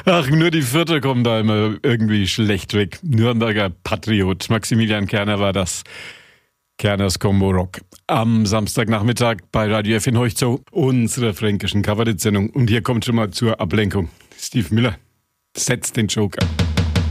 Ach, nur die Vierte kommen da immer irgendwie schlecht weg. Nürnberger Patriot. Maximilian Kerner war das. Kerners Combo Rock. Am Samstagnachmittag bei Radio F in Heuchzow, unserer fränkischen Kabarett-Sendung. Und hier kommt schon mal zur Ablenkung Steve Miller. Setzt den Joker.